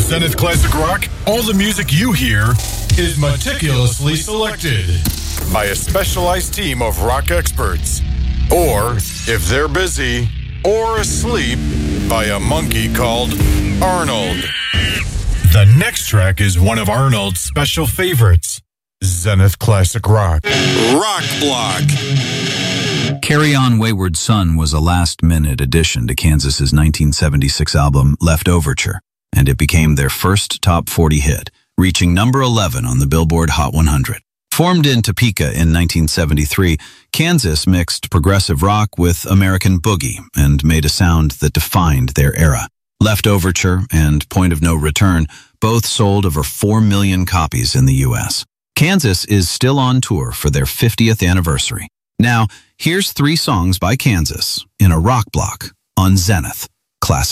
Zenith Classic Rock, all the music you hear is meticulously selected by a specialized team of rock experts. Or, if they're busy or asleep, by a monkey called Arnold. The next track is one of Arnold's special favorites, Zenith Classic Rock. Rock Block. Carry On Wayward Son was a last-minute addition to Kansas's 1976 album Leftoverture, and it became their first top 40 hit, reaching number 11 on the Billboard Hot 100. Formed in Topeka in 1973, Kansas mixed progressive rock with American boogie and made a sound that defined their era. Leftoverture and Point of No Return both sold over 4 million copies in the U.S. Kansas is still on tour for their 50th anniversary. Now, here's 3 songs by Kansas in a rock block on Zenith Classic.